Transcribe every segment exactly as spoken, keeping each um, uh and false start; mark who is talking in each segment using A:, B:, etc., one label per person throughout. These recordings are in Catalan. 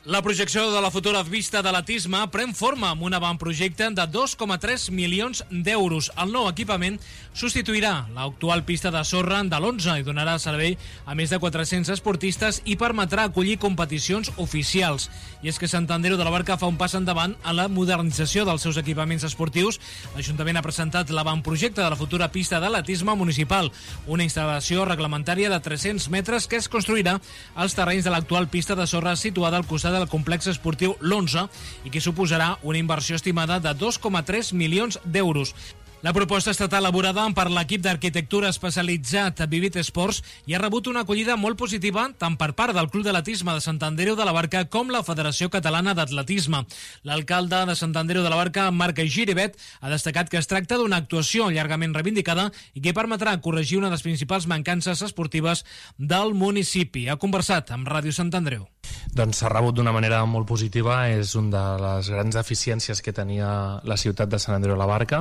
A: La projecció de la futura pista d'atletisme pren forma amb un avantprojecte de dos coma tres milions d'euros. El nou equipament substituirà l'actual pista de sorra de l'onze i donarà servei a més de quatre-cents esportistes i permetrà acollir competicions oficials. I és que Sant Andreu de la Barca fa un pas endavant en la modernització dels seus equipaments esportius. L'Ajuntament ha presentat l'avantprojecte de la futura pista d'atletisme municipal, una instal·lació reglamentària de tres-cents metres que es construirà als terrenys de l'actual pista de sorra situada al costat del complex esportiu l'onze i que suposarà una inversió estimada de dos coma tres milions d'euros. La proposta ha estat elaborada per l'equip d'arquitectura especialitzat Vivit Sports i ha rebut una acollida molt positiva tant per part del Club d'Atletisme de Sant Andreu de la Barca com la Federació Catalana d'Atletisme. L'alcalde de Sant Andreu de la Barca, Marc Giribet, ha destacat que es tracta d'una actuació llargament reivindicada i que permetrà corregir una de les principals mancances esportives del municipi. Ha conversat amb Ràdio Sant Andreu.
B: Doncs s'ha rebut d'una manera molt positiva, és una de les grans deficiències que tenia la ciutat de Sant Andreu de la Barca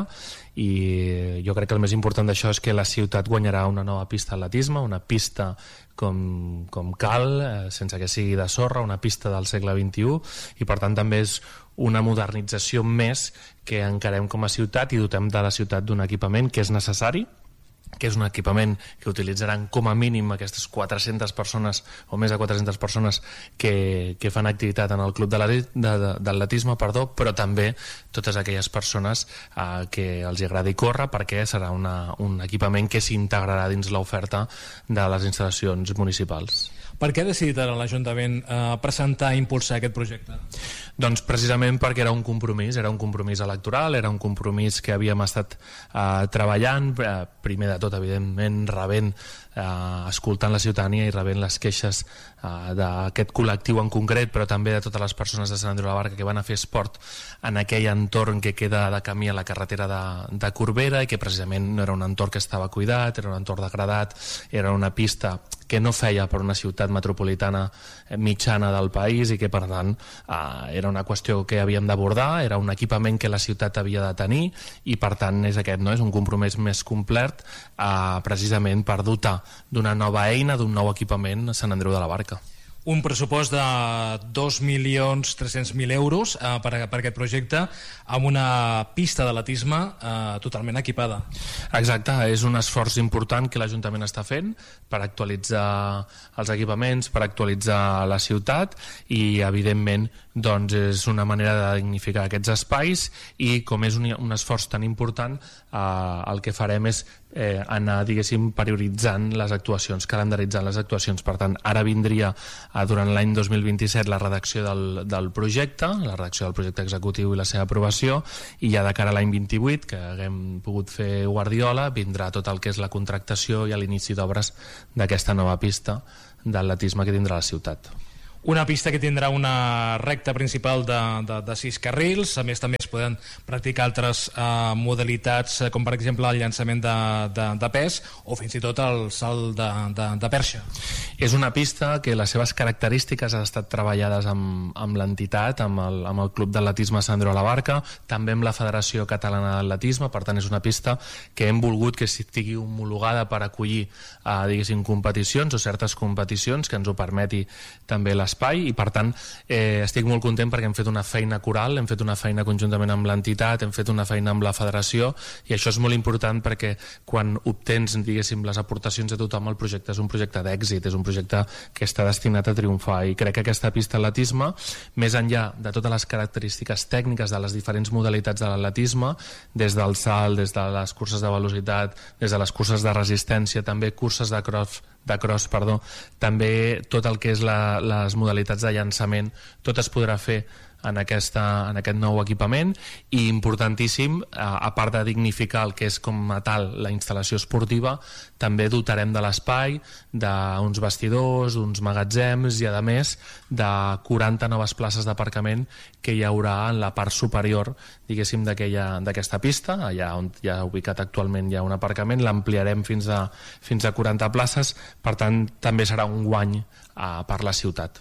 B: i jo crec que el més important d'això és que la ciutat guanyarà una nova pista d'atletisme, una pista com, com cal, eh, sense que sigui de sorra, una pista del segle vint-i-u i per tant també és una modernització més que encarem com a ciutat i dotem de la ciutat d'un equipament que és necessari, que és un equipament que utilitzaran com a mínim aquestes quatre-centes persones o més de quatre-centes persones que, que fan activitat en el club d'atletisme, perdó, però també totes aquelles persones eh, que els agradi córrer, perquè serà una, un equipament que s'integrarà dins l'oferta de les instal·lacions municipals.
A: Per què ha decidit ara l'Ajuntament eh, presentar i impulsar aquest projecte?
B: Doncs precisament perquè era un compromís, era un compromís electoral, era un compromís que havíem estat eh, treballant, eh, primer de tot, evidentment, rebent, eh, escoltant la ciutadania i rebent les queixes eh, d'aquest col·lectiu en concret, però també de totes les persones de Sant Andreu de la Barca que van a fer esport en aquell entorn que queda de camí a la carretera de, de Corbera i que precisament no era un entorn que estava cuidat, era un entorn degradat, era una pista que no feia per una ciutat metropolitana mitjana del país i que per tant eh, era una qüestió que havíem d'abordar, era un equipament que la ciutat havia de tenir i per tant és aquest, no? És un compromís més complet eh, precisament per dotar d'una nova eina, d'un nou equipament a Sant Andreu de la Barca.
A: Un pressupost de dos milions tres-cents mil euros eh, per, per aquest projecte amb una pista d'atletisme eh, totalment equipada.
B: Exacte, és un esforç important que l'Ajuntament està fent per actualitzar els equipaments, per actualitzar la ciutat i evidentment doncs és una manera de dignificar aquests espais i com és un, un esforç tan important eh, el que farem és eh, anar, diguéssim, prioritzant les actuacions, calendaritzant les actuacions. Per tant, ara vindria eh, durant l'any dos mil vint-i-set la redacció del, del projecte, la redacció del projecte executiu i la seva aprovació i ja de cara a l'any vint-i-vuit, que haguem pogut fer guardiola, vindrà tot el que és la contractació i l'inici d'obres d'aquesta nova pista d'atletisme que tindrà la ciutat.
A: Una pista que tindrà una recta principal de, de, de sis carrils, a més també es poden practicar altres eh, modalitats eh, com per exemple el llançament de, de, de pes o fins i tot el salt de, de, de perxa.
B: És una pista que les seves característiques han estat treballades amb, amb l'entitat, amb el, amb el Club d'Atletisme Sant Andreu de la Barca, també amb la Federació Catalana d'Atletisme, per tant és una pista que hem volgut que estigui homologada per acollir eh, diguéssim competicions o certes competicions que ens ho permeti també les espai i per tant eh, estic molt content perquè hem fet una feina coral, hem fet una feina conjuntament amb l'entitat, hem fet una feina amb la federació i això és molt important perquè quan obtens, diguéssim, les aportacions de tothom el projecte és un projecte d'èxit, és un projecte que està destinat a triomfar i crec que aquesta pista d'atletisme, més enllà de totes les característiques tècniques de les diferents modalitats de l'atletisme, des del salt, des de les curses de velocitat, des de les curses de resistència, també curses de cross de cross, perdó, també tot el que és la, les modalitats de llançament, tot es podrà fer en, aquesta, en aquest nou equipament i importantíssim, a part de dignificar el que és com a tal la instal·lació esportiva, també dotarem de l'espai d'uns vestidors, d'uns magatzems i a més de quaranta noves places d'aparcament que hi haurà en la part superior, diguéssim, d'aquesta pista, allà on hi ha ubicat actualment hi ha un aparcament, l'ampliarem fins a, fins a quaranta places, per tant també serà un guany uh, per la ciutat.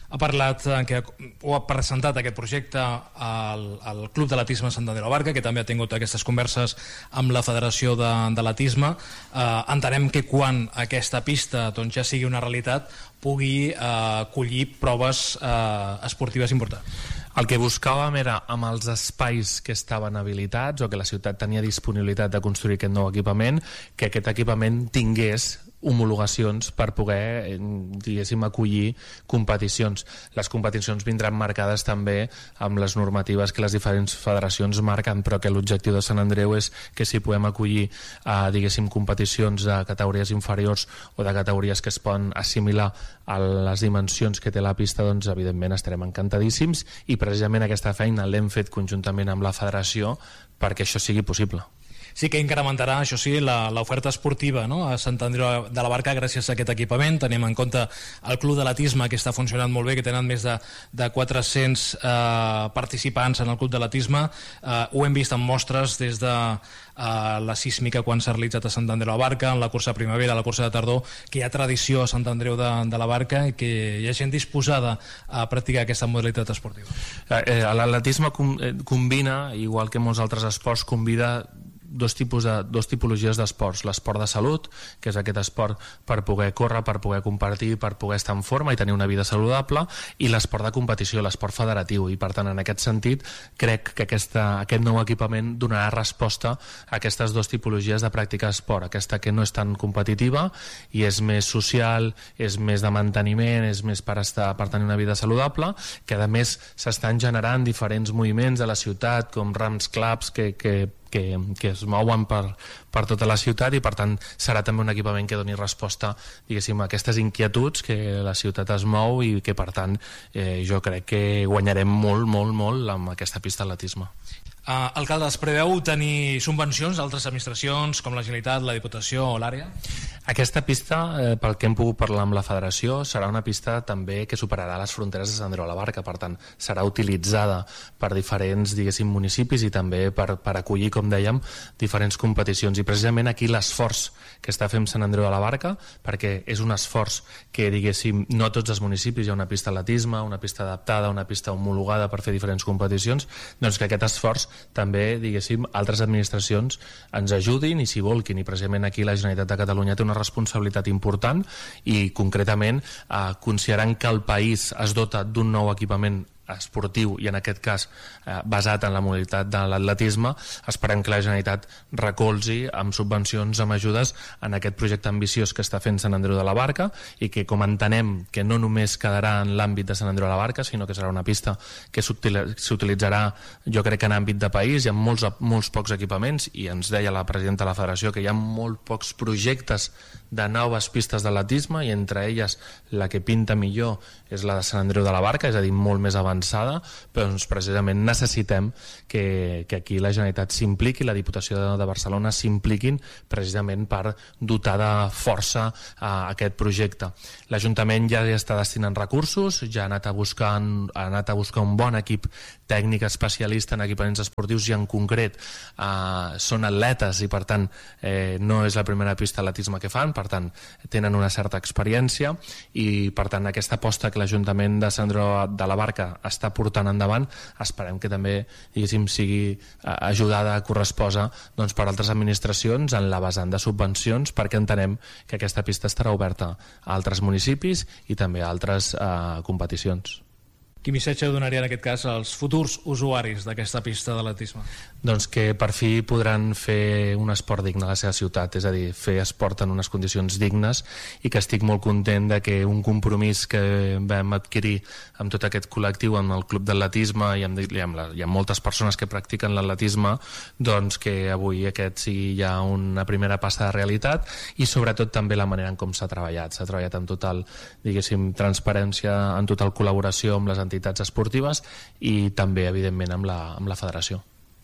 A: ha parlat, que ho ha presentat aquest projecte al, al Club d'Atletisme Sant Andreu de la Barca, que també ha tingut aquestes converses amb la Federació de, de l'Atletisme. Eh, entenem que quan aquesta pista doncs, ja sigui una realitat pugui eh, acollir proves eh, esportives importants.
B: El que buscàvem era, amb els espais que estaven habilitats o que la ciutat tenia disponibilitat de construir aquest nou equipament, que aquest equipament tingués homologacions per poder, diguéssim, acollir competicions. Les competicions vindran marcades també amb les normatives que les diferents federacions marquen, però que l'objectiu de Sant Andreu és que si podem acollir, eh, diguéssim, competicions de categories inferiors o de categories que es poden assimilar a les dimensions que té la pista, doncs evidentment estarem encantadíssims, i precisament aquesta feina l'hem fet conjuntament amb la federació perquè això sigui possible.
A: Sí que incrementarà, això sí, l'oferta esportiva, no?, a Sant Andreu de la Barca gràcies a aquest equipament. Tenim en compte el Club d'Atletisme, que està funcionant molt bé, que tenen més de, de quatre-cents eh, participants en el Club d'Atletisme. Eh, ho hem vist en mostres des de eh, la sísmica quan s'ha realitzat a Sant Andreu de la Barca, en la cursa de primavera, la cursa de tardor, que hi ha tradició a Sant Andreu de, de la Barca i que hi ha gent disposada a practicar aquesta modalitat esportiva.
B: Eh, L'atletisme com, eh, combina, igual que molts altres esports, convida dos tipus de, dos tipologies d'esports: l'esport de salut, que és aquest esport per poder córrer, per poder compartir, per poder estar en forma i tenir una vida saludable, i l'esport de competició, l'esport federatiu. I per tant, en aquest sentit, crec que aquesta, aquest nou equipament donarà resposta a aquestes dues tipologies de practicar esport, aquesta que no és tan competitiva i és més social, és més de manteniment, és més per, estar, per tenir una vida saludable, que a més s'estan generant diferents moviments a la ciutat, com Rams Clubs, que, que Que, que es mouen per, per tota la ciutat, i per tant serà també un equipament que doni resposta, diguéssim, a aquestes inquietuds que la ciutat es mou, i que per tant eh, jo crec que guanyarem molt, molt, molt amb aquesta pista d'atletisme.
A: Uh, alcalde, es preveu tenir subvencions d'altres administracions com la Generalitat, la Diputació o l'àrea?
B: Aquesta pista, eh, pel que hem pogut parlar amb la federació, serà una pista també que superarà les fronteres de Sant Andreu de la Barca, per tant serà utilitzada per diferents, diguéssim, municipis, i també per, per acollir, com dèiem, diferents competicions. I precisament aquí l'esforç que està fent Sant Andreu de la Barca, perquè és un esforç que, diguéssim, no a tots els municipis hi ha una pista d'atletisme, una pista adaptada, una pista homologada per fer diferents competicions, doncs que aquest esforç també, diguéssim, altres administracions ens ajudin i s'hi volquin, i precisament aquí la Generalitat de Catalunya té una responsabilitat important, i concretament eh, considerant que el país es dota d'un nou equipament esportiu, i en aquest cas eh, basat en la modalitat de l'atletisme, esperem que la Generalitat recolzi amb subvencions, amb ajudes, en aquest projecte ambiciós que està fent Sant Andreu de la Barca, i que, com entenem, que no només quedarà en l'àmbit de Sant Andreu de la Barca, sinó que serà una pista que s'utilitzarà, jo crec, que en àmbit de país. Hi ha molts, molts pocs equipaments, i ens deia la presidenta de la federació que hi ha molt pocs projectes de noves pistes d'atletisme, i entre elles la que pinta millor és la de Sant Andreu de la Barca, és a dir, molt més avançada, però doncs, precisament necessitem que, que aquí la Generalitat s'impliqui, la Diputació de, de Barcelona s'impliquin, precisament per dotar de força a aquest projecte. L'Ajuntament ja està destinant recursos, ja ha anat a buscar, ha anat a buscar un bon equip tècnic especialista en equipaments esportius, i en concret eh, són atletes, i per tant eh, no és la primera pista d'atletisme que fan, per tant tenen una certa experiència, i per tant aquesta aposta que l'Ajuntament de Sant Andreu de la Barca està portant endavant, esperem que també, diguéssim, sigui ajudada, corresposa, doncs, per altres administracions en la vessant de subvencions, perquè entenem que aquesta pista estarà oberta a altres municipis i també a altres eh, competicions.
A: Quin missatge donaria en aquest cas als futurs usuaris d'aquesta pista d'atletisme?
B: Doncs que per fi podran fer un esport digne a la seva ciutat, és a dir, fer esport en unes condicions dignes, i que estic molt content de que un compromís que vam adquirir amb tot aquest col·lectiu, amb el Club d'Atletisme i amb, i amb, la, i amb moltes persones que practiquen l'atletisme, doncs que avui aquest sigui ja una primera passa de realitat, i sobretot també la manera en com s'ha treballat. S'ha treballat amb total, diguéssim, transparència, en total col·laboració amb les entitats esportives, i també, evidentment, amb la, amb la federació.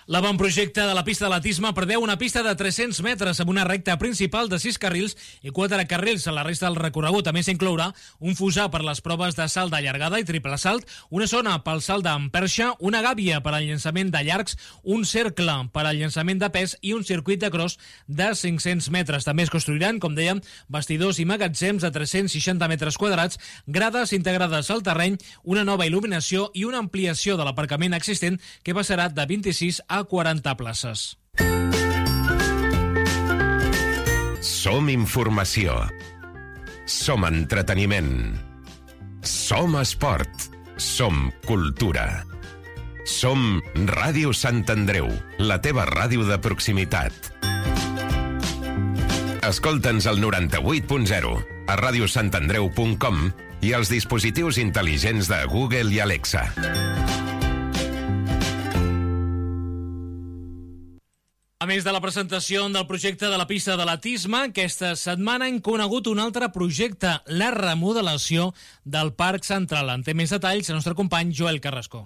A: L'avantprojecte de la pista d'atletisme preveu una pista de tres-cents metres amb una recta principal de sis carrils i quatre carrils a la resta del recorregut. A més, s'inclourà un fossar per les proves de salt de llargada i triple salt, una zona pel salt amb perxa, una gàbia per al llançament de llargs, un cercle per al llançament de pes i un circuit de cross de cinc-cents metres. També es construiran, com dèiem, bastidors i magatzems de tres-cents seixanta metres quadrats, grades integrades al terreny, una nova il·luminació i una ampliació de l'aparcament existent que passarà de vint-i-sis a quaranta places.
C: Som informació. Som entreteniment. Som esport. Som cultura. Som Ràdio Sant Andreu, la teva ràdio de proximitat. Escolta'ns al noranta-vuit punt zero, a radiosantandreu punt com i als dispositius intel·ligents de Google i Alexa.
A: A més de la presentació del projecte de la pista d'atletisme, aquesta setmana hem conegut un altre projecte, la remodelació del Parc Central. En té més detalls el nostre company Joel Carrasco.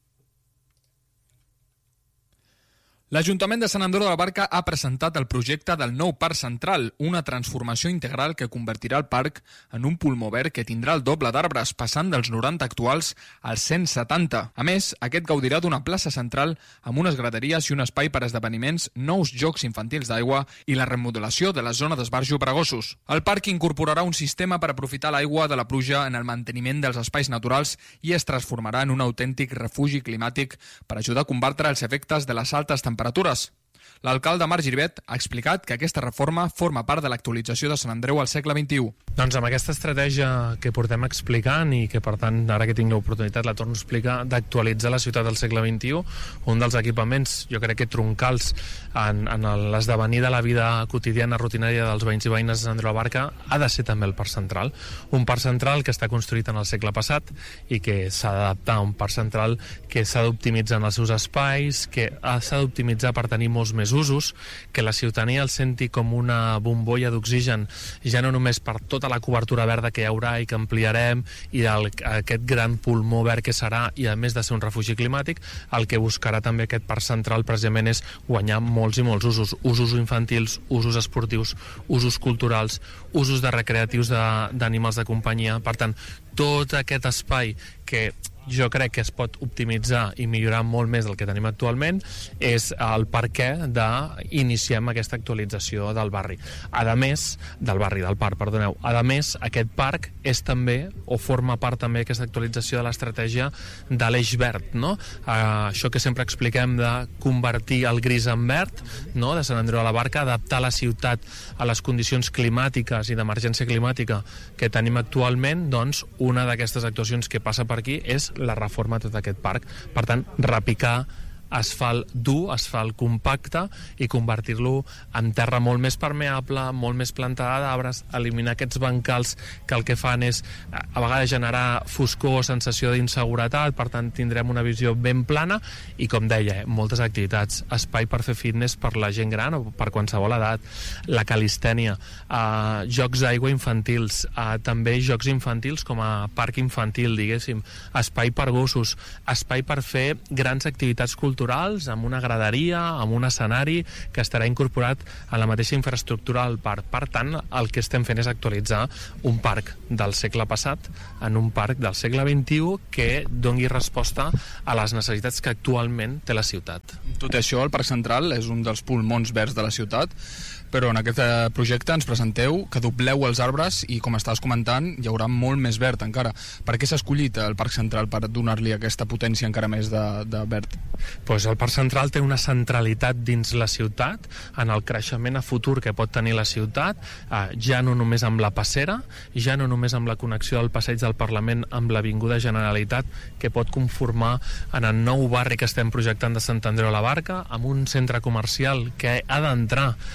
D: L'Ajuntament de Sant Andreu de la Barca ha presentat el projecte del nou Parc Central, una transformació integral que convertirà el parc en un pulmó verd que tindrà el doble d'arbres, passant dels noranta actuals als cent setanta. A més, aquest gaudirà d'una plaça central amb unes graderies i un espai per a esdeveniments, nous jocs infantils d'aigua i la remodelació de la zona d'esbarjo per a gossos. El parc incorporarà un sistema per aprofitar l'aigua de la pluja en el manteniment dels espais naturals i es transformarà en un autèntic refugi climàtic per ajudar a combatre els efectes de les altes temperatures. temperatures. L'alcalde Marc Giribet ha explicat que aquesta reforma forma part de l'actualització de Sant Andreu al segle vint-i-u.
B: Doncs amb aquesta estratègia que portem explicant i que, per tant, ara que tinc l'oportunitat la torno a explicar, d'actualitzar la ciutat del segle vint-i-u, un dels equipaments, jo crec que troncals en, en l'esdevenir de la vida quotidiana, rutinària dels veïns i veïnes de Sant Andreu de la Barca, ha de ser també el Parc Central. Un Parc Central que està construït en el segle passat i que s'ha d'adaptar a un Parc Central que s'ha d'optimitzar en els seus espais, que s'ha d'optimitzar per tenir molts més usos, que la ciutadania el senti com una bombolla d'oxigen, ja no només per tota la cobertura verda que hi haurà i que ampliarem i el, aquest gran pulmó verd que serà, i a més de ser un refugi climàtic, el que buscarà també aquest Parc Central precisament és guanyar molts i molts usos, usos infantils, usos esportius, usos culturals, usos de recreatius d'animals de, de companyia. Per tant, tot aquest espai que jo crec que es pot optimitzar i millorar molt més del que tenim actualment és el per què d'iniciem aquesta actualització del barri. A més, del barri, del parc, perdoneu. A més, aquest parc és també, o forma part també aquesta actualització de l'estratègia de l'eix verd, no? Uh, això que sempre expliquem de convertir el gris en verd, no? De Sant Andreu de la Barca, adaptar la ciutat a les condicions climàtiques i d'emergència climàtica que tenim actualment, doncs una d'aquestes actuacions que passa per aquí és la reforma de tot aquest parc. Per tant, repicar asfalt dur, asfalt compacte i convertir-lo en terra molt més permeable, molt més plantada d'arbres, eliminar aquests bancals que el que fan és a vegades generar foscor, sensació d'inseguretat. Per tant, tindrem una visió ben plana i, com deia, moltes activitats, espai per fer fitness per la gent gran o per qualsevol edat, la calistènia, eh, jocs d'aigua infantils, eh, també jocs infantils com a parc infantil, diguéssim, espai per gossos, espai per fer grans activitats culturals culturals, amb una graderia, amb un escenari que estarà incorporat a la mateixa infraestructura del parc. Per tant, el que estem fent és actualitzar un parc del segle passat en un parc del segle vint-i-u que doni resposta a les necessitats que actualment té la ciutat.
D: Tot això, el Parc Central és un dels pulmons verds de la ciutat, però en aquest projecte ens presenteu que dobleu els arbres i, com estaves comentant, hi haurà molt més verd encara. Per què s'ha escollit el Parc Central per donar-li aquesta potència encara més de, de verd?
B: Pues el Parc Central té una centralitat dins la ciutat, en el creixement a futur que pot tenir la ciutat, eh, ja no només amb la passera, ja no només amb la connexió del passeig del Parlament amb l'Avinguda Generalitat, que pot conformar en el nou barri que estem projectant de Sant Andreu de la Barca, amb un centre comercial que ha d'entrar eh,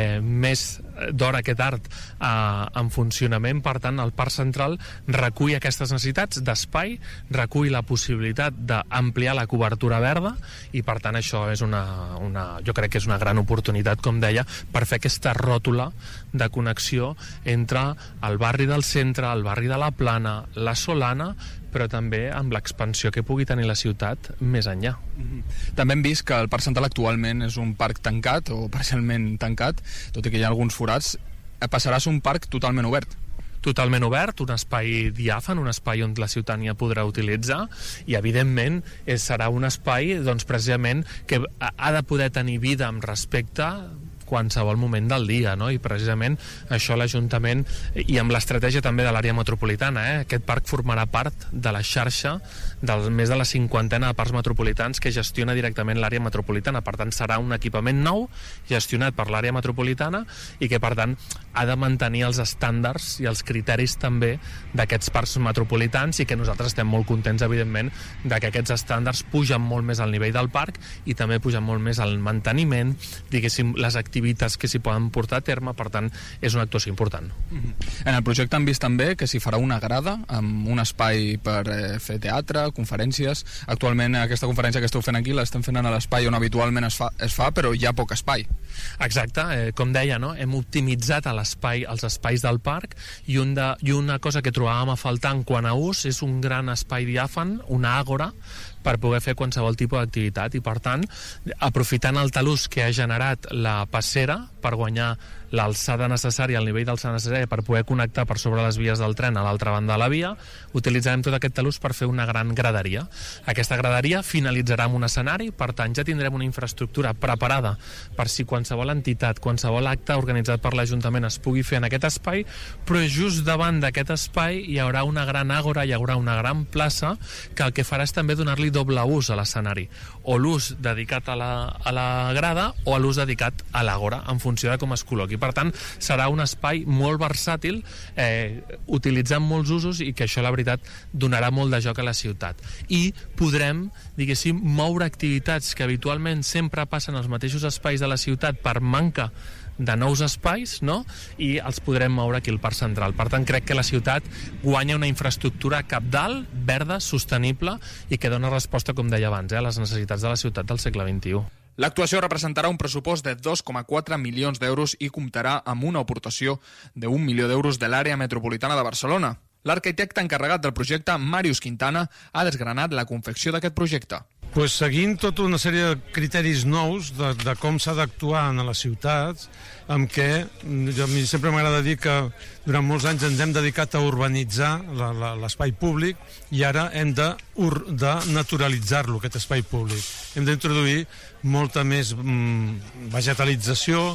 B: eh, més d'hora aquest art eh, en funcionament. Per tant, el Parc Central recull aquestes necessitats d'espai, recull la possibilitat d'ampliar la cobertura verda i per tant això és una, una, jo crec que és una gran oportunitat, com deia, per fer aquesta ròtula de connexió entre el barri del centre, el barri de la Plana, la Solana, però també amb l'expansió que pugui tenir la ciutat més enllà.
D: Mm-hmm. També hem vist que el Parc Central actualment és un parc tancat o parcialment tancat, tot i que hi ha alguns forats. Passarà a ser un parc totalment obert.
B: Totalment obert, un espai diàfan, un espai on la ciutadania podrà utilitzar i, evidentment, és, serà un espai doncs, precisament que ha de poder tenir vida amb respecte qualsevol moment del dia, no? I precisament això l'Ajuntament, i amb l'estratègia també de l'àrea metropolitana, eh? Aquest parc formarà part de la xarxa del més de la cinquantena de parcs metropolitans que gestiona directament l'àrea metropolitana. Per tant, serà un equipament nou gestionat per l'àrea metropolitana i que, per tant, ha de mantenir els estàndards i els criteris també d'aquests parcs metropolitans i que nosaltres estem molt contents, evidentment, de que aquests estàndards pugen molt més al nivell del parc i també pugen molt més al manteniment, diguéssim, les activitats que s'hi poden portar a terme. Per tant, és una actuació important.
D: Mm-hmm. En el projecte han vist també que s'hi farà una grada amb un espai per eh, fer teatre, conferències. Actualment aquesta conferència que esteu fent aquí l'estem fent en l'espai on habitualment es fa, es fa, però hi ha poc espai.
B: Exacte, eh, com deia, no? Hem optimitzat l'espai, els espais del parc i, un de, i una cosa que trobàvem a faltar en quant a ús és un gran espai diàfan, una àgora, per poder fer qualsevol tipus d'activitat i, per tant, aprofitant el talús que ha generat la passera per guanyar l'alçada necessària, el nivell d'alçada necessària per poder connectar per sobre les vies del tren a l'altra banda de la via, utilitzarem tot aquest talús per fer una gran graderia. Aquesta graderia finalitzarà amb un escenari, per tant ja tindrem una infraestructura preparada per si qualsevol entitat, qualsevol acte organitzat per l'Ajuntament es pugui fer en aquest espai, però just davant d'aquest espai hi haurà una gran àgora, hi haurà una gran plaça que el que farà és també donar-li doble ús a l'escenari, o l'ús dedicat a la, a la grada o l'ús dedicat a l'àgora, en funció de com es col·loqui. Per tant, serà un espai molt versàtil, eh, utilitzant molts usos i que això, la veritat, donarà molt de joc a la ciutat. I podrem, diguéssim, moure activitats que habitualment sempre passen als mateixos espais de la ciutat per manca de nous espais, no? I els podrem moure aquí al Parc Central. Per tant, crec que la ciutat guanya una infraestructura cabdal, verda, sostenible i que dona resposta, com deia abans, eh, a les necessitats de la ciutat del segle vint-i-u.
D: L'actuació representarà un pressupost de dos coma quatre milions d'euros i comptarà amb una aportació d'un milió d'euros de l'àrea metropolitana de Barcelona. L'arquitecte encarregat del projecte, Màrius Quintana, ha desgranat la confecció d'aquest projecte.
E: Pues seguint tota una sèrie de criteris nous de, de com s'ha d'actuar en les ciutats, amb què jo, a mi sempre m'agrada dir que durant molts anys ens hem dedicat a urbanitzar l'espai públic i ara hem de, de naturalitzar-lo, aquest espai públic. Hem d'introduir molta més mm, vegetalització,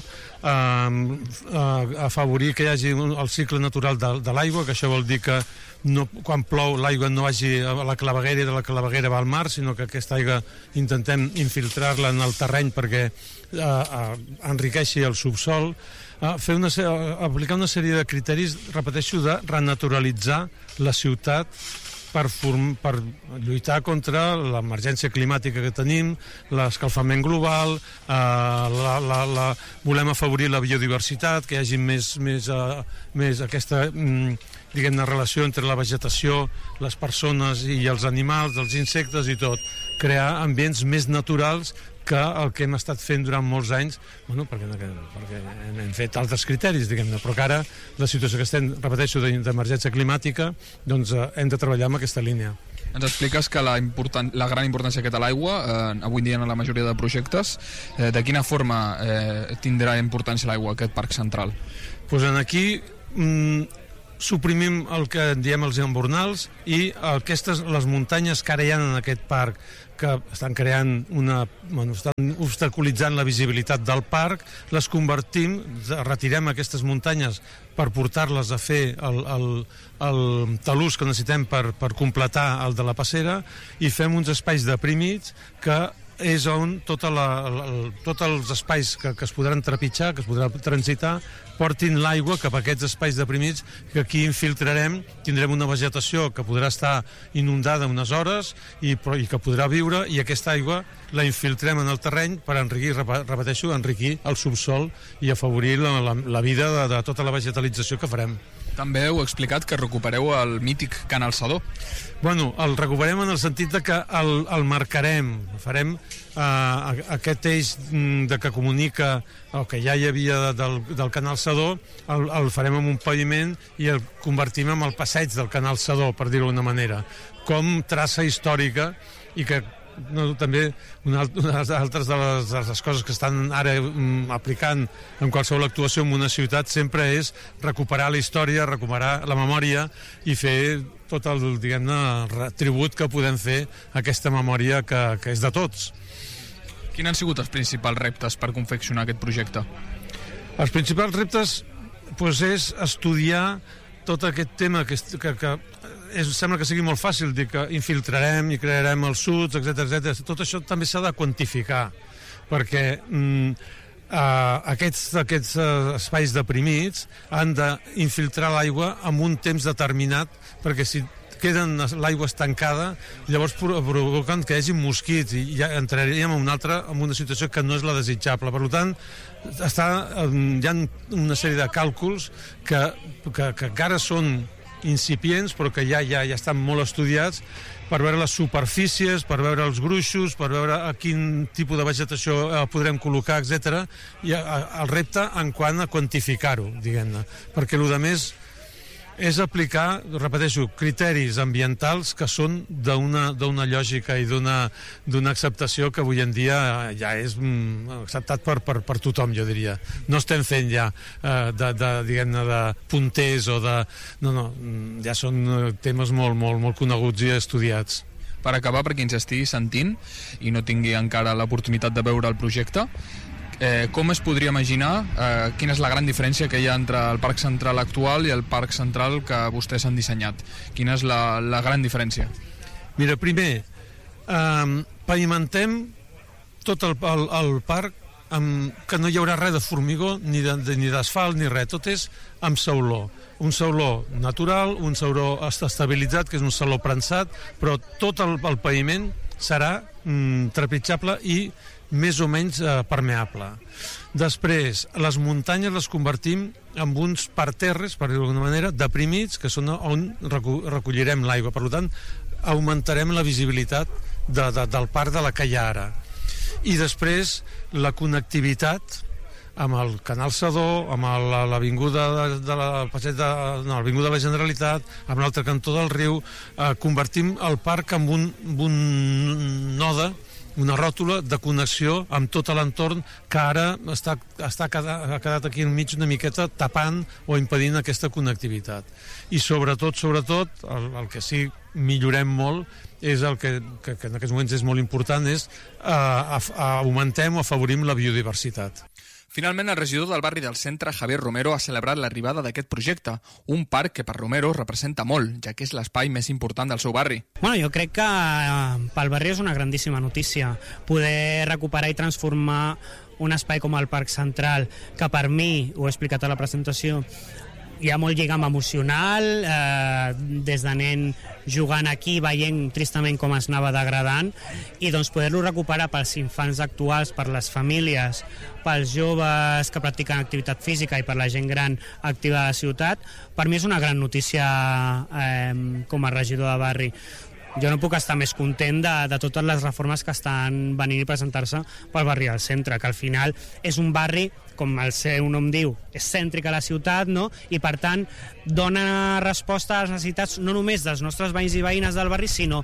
E: eh, afavorir que hi hagi el cicle natural de, de l'aigua, que això vol dir que no, quan plou l'aigua no vagi a la claveguera i de la claveguera va al mar, sinó que aquesta aigua intentem infiltrar-la en el terreny perquè eh, eh, enriqueixi el subsol, eh, fer una, aplicar una sèrie de criteris, repeteixo, de renaturalitzar la ciutat per, form, per lluitar contra l'emergència climàtica que tenim, l'escalfament global, eh, la, la, la, volem afavorir la biodiversitat, que hi hagi més, més, eh, més aquesta mm, diguem-ne, relació entre la vegetació, les persones i els animals, els insectes i tot. Crear ambients més naturals que el que hem estat fent durant molts anys, bueno, perquè, perquè hem fet altres criteris, diguem-ne, però que ara la situació que estem, repeteixo, d'emergència climàtica, doncs eh, hem de treballar amb aquesta línia.
D: Ens expliques que la, important, la gran importància que té l'aigua, eh, avui dia en la majoria de projectes, eh, de quina forma eh, tindrà importància l'aigua aquest parc central?
E: Pues en aquí mm, suprimim el que en diem els embornals i aquestes, les muntanyes que ara hi ha en aquest parc, que estan creant una, bueno, estan obstaculitzant la visibilitat del parc, les convertim, retirem aquestes muntanyes per portar-les a fer el, el, el talús que necessitem per, per completar el de la passera i fem uns espais deprimits que és on tota la, la, tots els espais que, que es podran trepitjar, que es podran transitar, portin l'aigua cap a aquests espais deprimits que aquí infiltrarem, tindrem una vegetació que podrà estar inundada unes hores i, i que podrà viure, i aquesta aigua la infiltrem en el terreny per enriquir, repeteixo, enriquir el subsol i afavorir la, la, la vida de, de tota la vegetalització que farem.
D: També heu explicat que recupereu el mític Canal Sedó.
E: Bueno, el recuperem en el sentit de que el, el marcarem, farem eh, aquest eix de que comunica el que ja hi havia del, del Canal Sedó, el, el farem amb un paviment i el convertim en el passeig del Canal Sedó, per dir-ho d'una manera, com traça històrica, i que no, també una, una altres de les, de les coses que estan ara mm, aplicant en qualsevol actuació en una ciutat sempre és recuperar la història, recuperar la memòria i fer tot el, diguem-ne, tribut que podem fer a aquesta memòria que, que és de tots.
D: Quins han sigut els principals reptes per confeccionar aquest projecte?
E: Els principals reptes doncs, és estudiar tot aquest tema que, que, que és, sembla que sigui molt fàcil dir que infiltrarem i crearem els suds, etcètera, etcètera. Tot això també s'ha de quantificar, perquè mm, uh, aquests, aquests uh, espais deprimits han d'infiltrar l'aigua en un temps determinat, perquè si queden l'aigua estancada, llavors provoquen que hi hagi mosquits i ja entraríem en una altra, en una situació que no és la desitjable. Per tant, està, hi ha una sèrie de càlculs que, que, que encara són incipients, però que ja, ja, ja estan molt estudiats per veure les superfícies, per veure els gruixos, per veure a quin tipus de vegetació eh, podrem col·locar, etcètera. I a, a, el repte en quant a quantificar-ho, diguem-ne, perquè el que més és aplicar, repeteixo, criteris ambientals que són d'una d'una lògica i d'una d'una acceptació que avui en dia ja és mm, acceptat per, per, per tothom, jo diria. No estem fent ja eh, de, de, diguem-ne, de punters o de... No, no, ja són temes molt, molt, molt coneguts i estudiats.
D: Per acabar, per qui ens estigui sentint i no tingui encara l'oportunitat de veure el projecte, Eh, com es podria imaginar eh, quina és la gran diferència que hi ha entre el Parc Central actual i el Parc Central que vostès han dissenyat? Quina és la, la gran diferència?
E: Mira, primer, eh, pavimentem tot el, el, el parc amb, que no hi haurà res de formigó, ni d'asfalt, ni res. Tot és amb sauló. Un sauló natural, un sauló estabilitzat, que és un sauló prensat, però tot el, el paviment serà mm, trepitjable i més o menys eh, permeable. Després, les muntanyes les convertim en uns parterres, per dir-ho d'alguna manera, deprimits, que són on recollirem l'aigua. Per tant, augmentarem la visibilitat de, de, del parc de la que hi ha ara. I després, la connectivitat amb el Canal Sedó, amb l'avinguda de, de la passeig de, no, l'avinguda de la Generalitat, amb l'altre cantó del riu, eh, convertim el parc en un, un node, una ròtula de connexió amb tot l'entorn que ara està, està quedat, ha quedat aquí enmig una miqueta tapant o impedint aquesta connectivitat. I sobretot, sobretot, el, el que sí millorem molt és el que, que, que en aquests moments és molt important, és eh, a, a, augmentem o afavorim la biodiversitat.
D: Finalment, el regidor del barri del Centre, Javier Romero, ha celebrat l'arribada d'aquest projecte, un parc que per Romero representa molt, ja que és l'espai més important del seu barri.
F: Bueno, jo crec que pel barri és una grandíssima notícia poder recuperar i transformar un espai com el Parc Central, que per mi, ho he explicat a la presentació, hi ha molt lligam emocional, eh, des de nen jugant aquí, veient tristament com es anava degradant, i doncs poder-lo recuperar pels infants actuals, per les famílies, pels joves que practiquen activitat física i per la gent gran activa de la ciutat, per mi és una gran notícia eh, com a regidor de barri. Jo no puc estar més content de, de totes les reformes que estan venint i presentar-se pel barri del centre, que al final és un barri, com el seu nom diu, és cèntric a la ciutat, no? I per tant dona resposta a les necessitats no només dels nostres veïns i veïnes del barri, sinó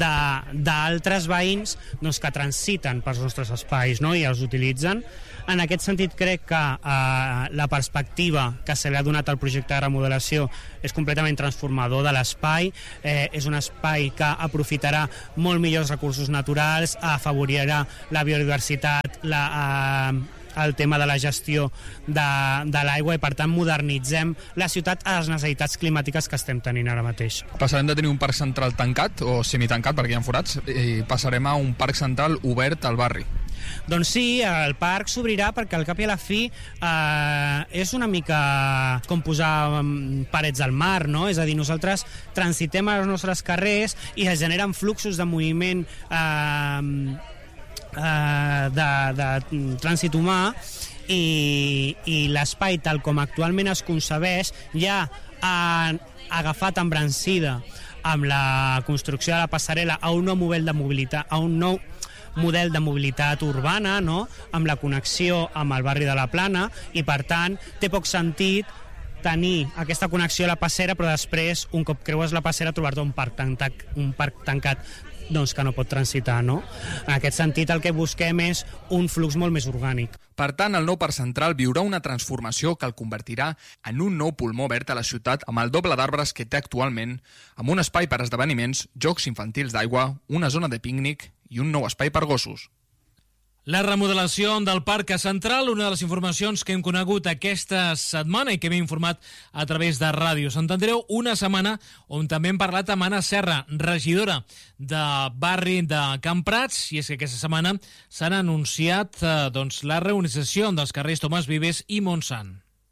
F: d'altres veïns doncs, que transiten pels nostres espais, no? I els utilitzen. En aquest sentit crec que eh, la perspectiva que se li ha donat al projecte de remodelació és completament transformador de l'espai, eh, és un espai que aprofitarà molt millors recursos naturals, afavorirà la biodiversitat, la, eh, el tema de la gestió de, de l'aigua i per tant modernitzem la ciutat a les necessitats climàtiques que estem tenint ara mateix.
D: Passarem de tenir un parc central tancat o semitancat perquè hi ha forats i passarem a un parc central obert al barri.
F: Doncs sí, el parc s'obrirà perquè al cap i a la fi eh, és una mica com posar parets al mar, no? És a dir, nosaltres transitem als nostres carrers i es generen fluxos de moviment eh, eh, de, de trànsit humà i, i l'espai tal com actualment es concebeix ja ha agafat embrancida amb la construcció de la passarel·la a un nou model de mobilitat, a un nou model de mobilitat urbana, no? Amb la connexió amb el barri de la Plana i per tant té poc sentit tenir aquesta connexió a la passera però després un cop creues la passera trobar-te un parc tancat, un parc tancat doncs que no pot transitar, no? En aquest sentit el que busquem és un flux molt més orgànic.
D: Per tant, el nou parc central viurà una transformació que el convertirà en un nou pulmó verd a la ciutat amb el doble d'arbres que té actualment, amb un espai per esdeveniments, jocs infantils d'aigua, una zona de pícnic i un nou espai per gossos.
A: La remodelació del Parc Central, una de les informacions que hem conegut aquesta setmana i que m'he informat a través de Ràdio Sant Andreu, una setmana on també hem parlat amb Anna Serra, regidora de barri de Can Prats, i és que aquesta setmana s'han anunciat eh, doncs, la reorganització dels carrers Tomàs Vives i Montsant.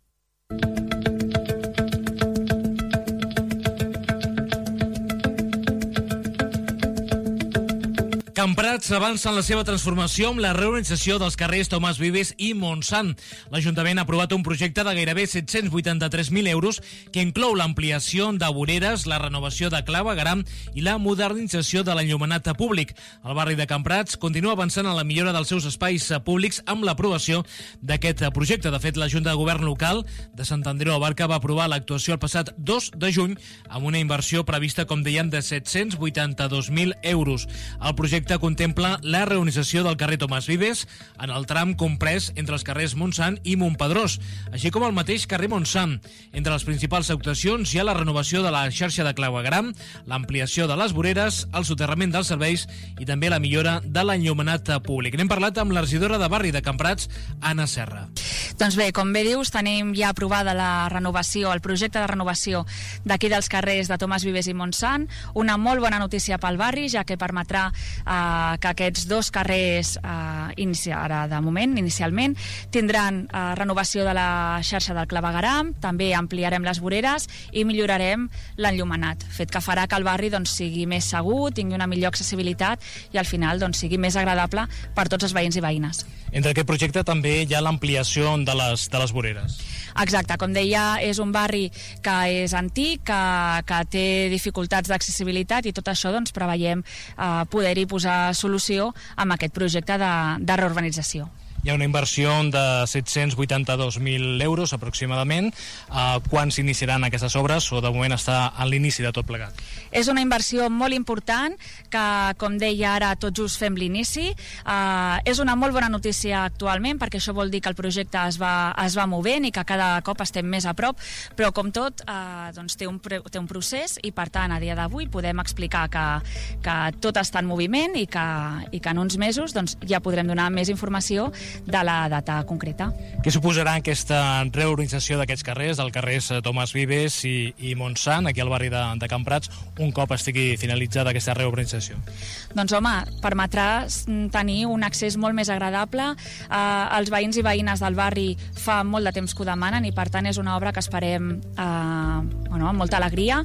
A: Can Prats avança en la seva transformació amb la reorganització dels carrers Tomàs Vives i Montsant. L'Ajuntament ha aprovat un projecte de gairebé set-cents vuitanta-tres mil euros que inclou l'ampliació de voreres, la renovació de clavegueram i la modernització de l'enllumenat públic. El barri de Can Prats continua avançant en la millora dels seus espais públics amb l'aprovació d'aquest projecte. De fet, la Junta de Govern local de Sant Andreu de la Barca va aprovar l'actuació el passat dos de juny amb una inversió prevista, com dèiem, de set-cents vuitanta-dos mil euros. El projecte contempla la reorganització del carrer Tomàs Vives en el tram comprès entre els carrers Montsant i Montpedrós, així com el mateix carrer Montsant. Entre les principals actuacions hi ha la renovació de la xarxa de clavegueram, l'ampliació de les voreres, el soterrament dels serveis i també la millora de l'enllumenat públic. N'hem parlat amb la regidora de barri de Can Prats, Anna Serra.
G: Doncs bé, com bé dius, tenim ja aprovada la renovació, el projecte de renovació d'aquí dels carrers de Tomàs Vives i Montsant, una molt bona notícia pel barri, ja que permetrà eh, que aquests dos carrers, eh, inici, ara de moment, inicialment, tindran eh, renovació de la xarxa del clavegueram, també ampliarem les voreres i millorarem l'enllumenat, fet que farà que el barri doncs, sigui més segur, tingui una millor accessibilitat i al final doncs, sigui més agradable per tots els veïns i veïnes.
A: Entre aquest projecte també hi ha l'ampliació de les, de les voreres.
G: Exacte, com deia, és un barri que és antic, que, que té dificultats d'accessibilitat i tot això doncs, preveiem eh, poder-hi posar solució amb aquest projecte de, de reurbanització.
A: Hi ha una inversió de set-cents vuitanta-dos mil euros aproximadament. Uh, quan s'iniciaran aquestes obres o de moment està a l'inici de tot plegat?
G: És una inversió molt important que, com deia ara, tot just fem l'inici. Uh, és una molt bona notícia actualment perquè això vol dir que el projecte es va, es va movent i que cada cop estem més a prop, però com tot uh, doncs té, un, té un procés i per tant a dia d'avui podem explicar que, que tot està en moviment i que, i que en uns mesos doncs, ja podrem donar més informació de la data concreta.
A: Què suposarà aquesta reorganització d'aquests carrers, del carrers Tomàs Vives i, i Montsant, aquí al barri de, de Can Prats, un cop estigui finalitzada aquesta reorganització?
G: Doncs home, permetrà tenir un accés molt més agradable. Eh, els veïns i veïnes del barri fa molt de temps que ho demanen i per tant és una obra que esperem eh, bueno, amb molta alegria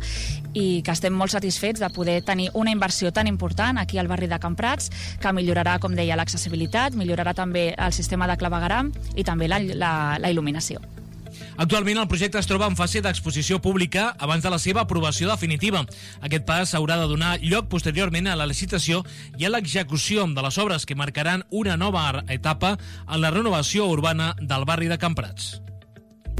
G: i que estem molt satisfets de poder tenir una inversió tan important aquí al barri de Can Prats que millorarà, com deia, l'accessibilitat, millorarà també el sistema de clavegueram i també la, la, la il·luminació.
A: Actualment el projecte es troba en fase d'exposició pública abans de la seva aprovació definitiva. Aquest pas haurà de donar lloc posteriorment a la licitació i a l'execució de les obres que marcaran una nova etapa en la renovació urbana del barri de Can Prats.